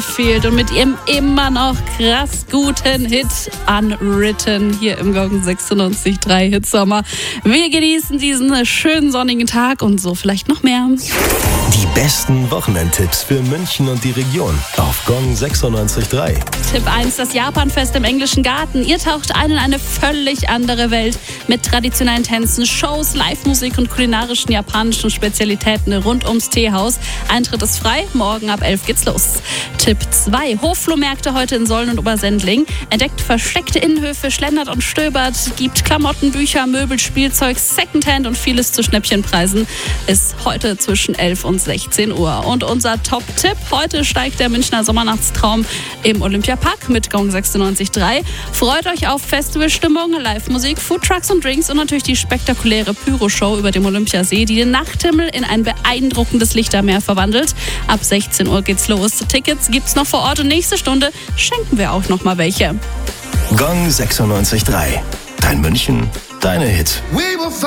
gefehlt und mit ihrem immer noch krass guten Hit Unwritten hier im Gong 96.3 Hitsommer. Wir genießen diesen schönen sonnigen Tag und so vielleicht noch mehr. Die besten Wochenendtipps für München und die Region auf Gong 96.3. Tipp 1, das Japanfest im Englischen Garten. Ihr taucht ein in eine völlig andere Welt mit traditionellen Tänzen, Shows, Live-Musik und kulinarischen japanischen Spezialitäten rund ums Teehaus. Eintritt ist frei, morgen ab 11 geht's los. Tipp 2, Hofflohmärkte heute in Solln und Obersendling. Entdeckt versteckte Innenhöfe, schlendert und stöbert, gibt Klamotten, Bücher, Möbel, Spielzeug, Secondhand und vieles zu Schnäppchenpreisen. Ist heute zwischen 11 und 16 Uhr. Und unser Top-Tipp, heute steigt der Münchner Sommernachtstraum im Olympiapark mit Gong 96.3. Freut euch auf Festivalstimmung, Live-Musik, Foodtrucks und Drinks und natürlich die spektakuläre Pyro-Show über dem Olympiasee, die den Nachthimmel in ein beeindruckendes Lichtermeer verwandelt. Ab 16 Uhr geht's los. Tickets gibt's noch vor Ort und nächste Stunde schenken wir auch noch mal welche. Gong 96.3. Dein München, deine Hits.